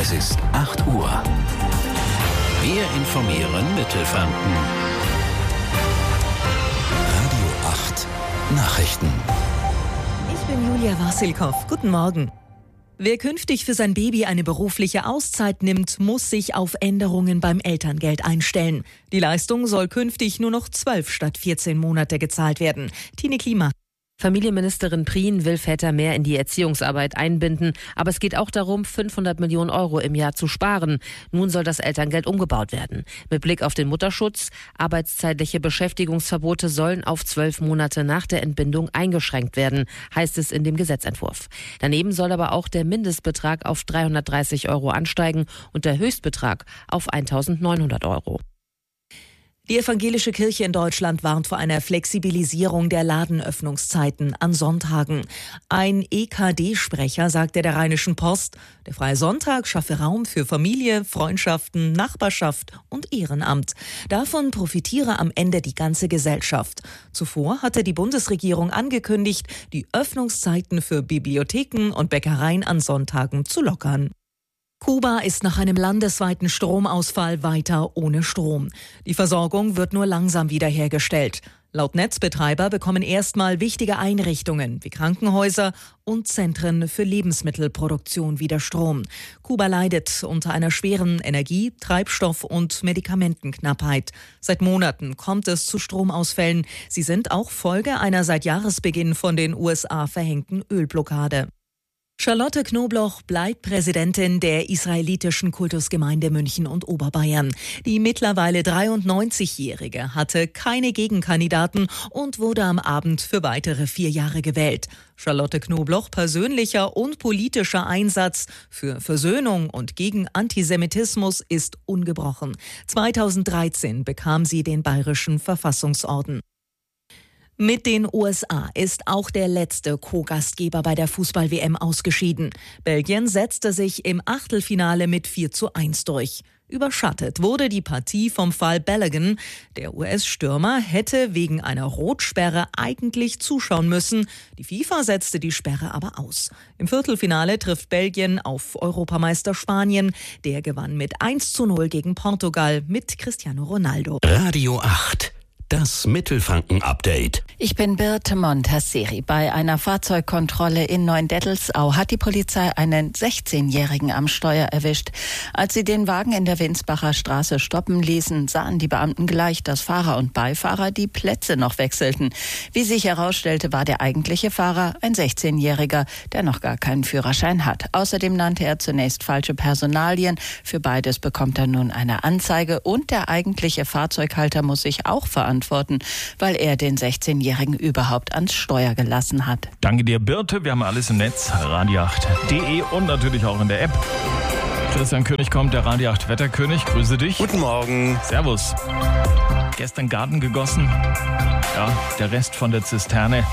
Es ist 8 Uhr. Wir informieren Mittelfranken. Radio 8 Nachrichten. Ich bin Julia Wassilkow. Guten Morgen. Wer künftig für sein Baby eine berufliche Auszeit nimmt, muss sich auf Änderungen beim Elterngeld einstellen. Die Leistung soll künftig nur noch 12 statt 14 Monate gezahlt werden. Tine Klima. Familienministerin Prien will Väter mehr in die Erziehungsarbeit einbinden. Aber es geht auch darum, 500 Millionen Euro im Jahr zu sparen. Nun soll das Elterngeld umgebaut werden. Mit Blick auf den Mutterschutz, arbeitszeitliche Beschäftigungsverbote sollen auf 12 Monate nach der Entbindung eingeschränkt werden, heißt es in dem Gesetzentwurf. Daneben soll aber auch der Mindestbetrag auf 330 Euro ansteigen und der Höchstbetrag auf 1.900 Euro. Die evangelische Kirche in Deutschland warnt vor einer Flexibilisierung der Ladenöffnungszeiten an Sonntagen. Ein EKD-Sprecher sagte der Rheinischen Post, der Freie Sonntag schaffe Raum für Familie, Freundschaften, Nachbarschaft und Ehrenamt. Davon profitiere am Ende die ganze Gesellschaft. Zuvor hatte die Bundesregierung angekündigt, die Öffnungszeiten für Bibliotheken und Bäckereien an Sonntagen zu lockern. Kuba ist nach einem landesweiten Stromausfall weiter ohne Strom. Die Versorgung wird nur langsam wiederhergestellt. Laut Netzbetreiber bekommen erstmal wichtige Einrichtungen wie Krankenhäuser und Zentren für Lebensmittelproduktion wieder Strom. Kuba leidet unter einer schweren Energie-, Treibstoff- und Medikamentenknappheit. Seit Monaten kommt es zu Stromausfällen. Sie sind auch Folge einer seit Jahresbeginn von den USA verhängten Ölblockade. Charlotte Knobloch bleibt Präsidentin der israelitischen Kultusgemeinde München und Oberbayern. Die mittlerweile 93-Jährige hatte keine Gegenkandidaten und wurde am Abend für weitere 4 Jahre gewählt. Charlotte Knobloch persönlicher und politischer Einsatz für Versöhnung und gegen Antisemitismus ist ungebrochen. 2013 bekam sie den Bayerischen Verfassungsorden. Mit den USA ist auch der letzte Co-Gastgeber bei der Fußball-WM ausgeschieden. Belgien setzte sich im Achtelfinale mit 4:1 durch. Überschattet wurde die Partie vom Fall Balogun. Der US-Stürmer hätte wegen einer Rotsperre eigentlich zuschauen müssen. Die FIFA setzte die Sperre aber aus. Im Viertelfinale trifft Belgien auf Europameister Spanien. Der gewann mit 1:0 gegen Portugal mit Cristiano Ronaldo. Radio 8. Das Mittelfranken-Update. Ich bin Birte Montasseri. Bei einer Fahrzeugkontrolle in Neuendettelsau hat die Polizei einen 16-Jährigen am Steuer erwischt. Als sie den Wagen in der Winsbacher Straße stoppen ließen, sahen die Beamten gleich, dass Fahrer und Beifahrer die Plätze noch wechselten. Wie sich herausstellte, war der eigentliche Fahrer ein 16-Jähriger, der noch gar keinen Führerschein hat. Außerdem nannte er zunächst falsche Personalien. Für beides bekommt er nun eine Anzeige und der eigentliche Fahrzeughalter muss sich auch verantworten, weil er den 16-Jährigen überhaupt ans Steuer gelassen hat. Danke dir, Birte. Wir haben alles im Netz, radio8.de und natürlich auch in der App. Christian König kommt, der Radio 8 Wetterkönig. Grüße dich. Guten Morgen. Servus. Gestern Garten gegossen. Ja, der Rest von der Zisterne.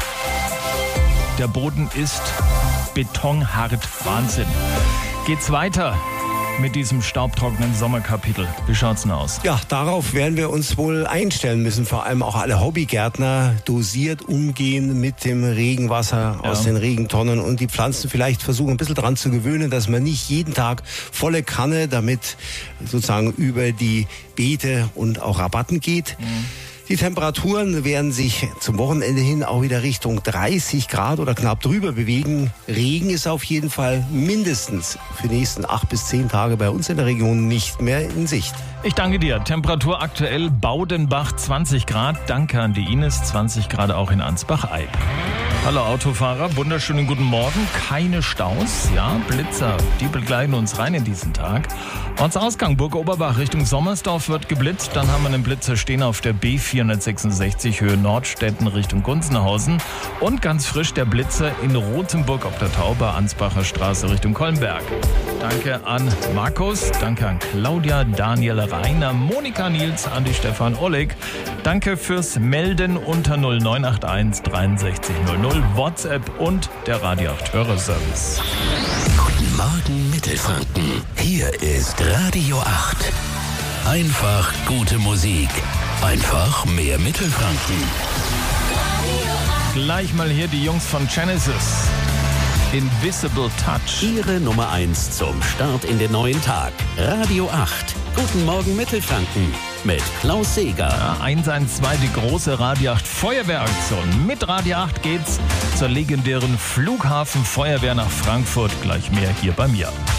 Der Boden ist betonhart. Wahnsinn. Geht's weiter mit diesem staubtrockenen Sommerkapitel? Wie schaut's denn aus? Ja, darauf werden wir uns wohl einstellen müssen. Vor allem auch alle Hobbygärtner dosiert umgehen mit dem Regenwasser aus den Regentonnen und die Pflanzen vielleicht versuchen ein bisschen dran zu gewöhnen, dass man nicht jeden Tag volle Kanne damit sozusagen über die Beete und auch Rabatten geht. Die Temperaturen werden sich zum Wochenende hin auch wieder Richtung 30 Grad oder knapp drüber bewegen. Regen ist auf jeden Fall mindestens für die nächsten 8 bis 10 Tage bei uns in der Region nicht mehr in Sicht. Ich danke dir. Temperatur aktuell Baudenbach 20 Grad. Danke an die Ines. 20 Grad auch in Ansbach-Eib. Hallo Autofahrer, wunderschönen guten Morgen. Keine Staus, ja, Blitzer, die begleiten uns rein in diesen Tag. Ortsausgang Burg Oberbach Richtung Sommersdorf wird geblitzt. Dann haben wir einen Blitzer stehen auf der B466 Höhe Nordstetten Richtung Gunzenhausen. Und ganz frisch der Blitzer in Rothenburg auf der Tauber Ansbacher Straße Richtung Kollenberg. Danke an Markus, danke an Claudia, Daniel, Rainer, Monika, Nils, Andi, Stefan, Oleg. Danke fürs Melden unter 0981 63 00 WhatsApp und der Radio 8 Hörerservice. Guten Morgen Mittelfranken. Hier ist Radio 8. Einfach gute Musik. Einfach mehr Mittelfranken. Gleich mal hier die Jungs von Genesis. Invisible Touch. Ihre Nummer 1 zum Start in den neuen Tag. Radio 8. Guten Morgen Mittelfranken mit Klaus Seeger. Ja, 112, die große Radio 8 Feuerwehraktion. Mit Radio 8 geht's zur legendären Flughafenfeuerwehr nach Frankfurt. Gleich mehr hier bei mir.